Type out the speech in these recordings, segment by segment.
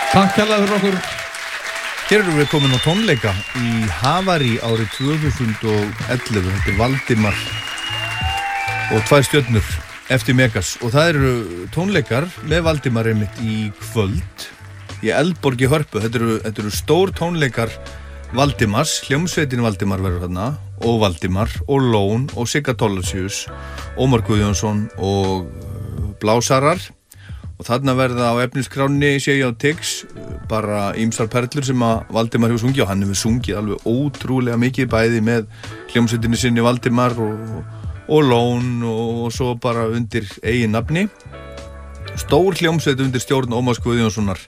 Takk kærlega fyrir okkur. Hér erum við komin á tónleika í Havari árið 2011. Þetta Valdimar og 2 stjörnur eftir Megas. Og það eru tónleikar með Valdimar einmitt í kvöld í Eldborg í Hörpu. Þetta eru stór tónleikar Valdimars, hljómsveitin Valdimar verður þarna, og Valdimar, og Lón, og Sigga Tollasius, Ómar Guðjónsson og Blásarar. Og þarna verða á efniskránni, sé ég á Tix, bara ýmsar perlur sem að Valdimar hefur sungið, og hann hefur sungið alveg ótrúlega mikið, bæði með hljómsveitinni sinni Valdimar og Lón, og svo bara undir eigin nafni. Stór hljómsveit undir stjórn Ómars Guðjónssonar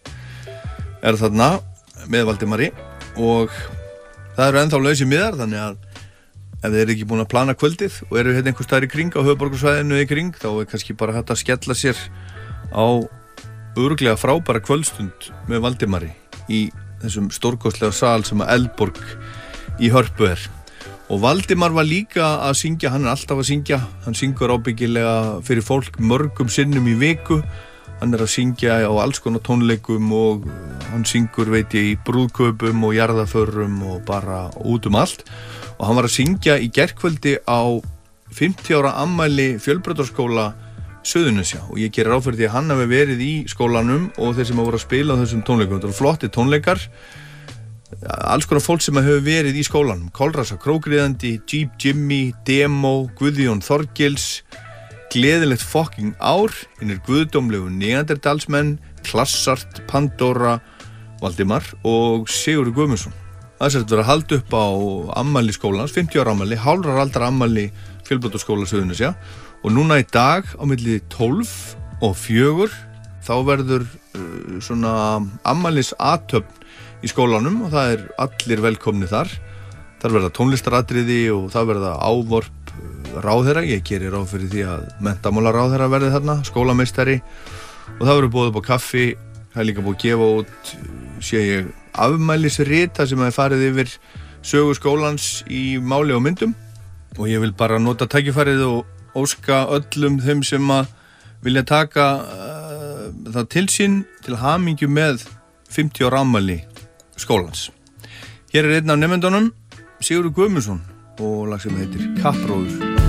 er þarna með Valdimari, og það eru ennþá lausir miðar, þannig að ef þið eru ekki búin að plana kvöldið og eru hérna einhvers staðar í kring á höfuðborgarsvæðinu í kring, þá er kannski bara hægt að skella sér á örugglega frábæra kvöldstund með Valdimari í þessum stórkostlega sal sem að Eldborg í Hörpu er. Og Valdimar var líka að syngja, hann er alltaf að syngja, hann syngur ábyggilega fyrir fólk mörgum sinnum í viku, hann er að syngja á alls konar tónleikum, og hann syngur, veit ég, í brúðkaupum og jarðarförum og bara út allt. Og hann var að syngja í gærkvöldi á 50 ára afmæli Fjölbrautaskóla Suðurnesja, og ég gerir ráð fyrir því að hann hafi verið í skólanum og þeir sem hafa voru að spila á þessum tónleikum. Þetta eru flotti tónleikar, alls konar fólk sem hefur verið í skólanum: Kolrasa Krókriðandi, Jeep Jimmy, Demo, Guðjón Þorgils, Gleðilegt fucking ár, hinnir guðdómlegu Neanderdalsmenn, Klassart, Pandora, Valdimar og Sigurður Guðmundsson. Það er sérst verið að halda upp á afmæli skólans, 50 ára afmæli, hálfrar aldar afmæli Fjölbrautaskóla Suðurnesja. Og núna í dag á milli 12 og 4 þá verður svona afmælis athöfn í skólanum, og það er allir velkomni þar. Þar verða tónlistaratriði og það verða ávarp ráðherra. Ég gerir ráð fyrir því að menntamálaráðherra verði þarna, skólameistari, og það verður boðið upp á kaffi. Það er líka búið að gefa út, sé ég, afmælisrita sem er farið yfir sögu skólans í máli og myndum. Og ég vil bara nota tækifærið og óska öllum þeim sem að vilja taka það til sín til hamingju með 50 ára afmæli skólans. Hér er einn af nemendunum, Sigurður Guðmundsson, og lag sem heitir Kappróður.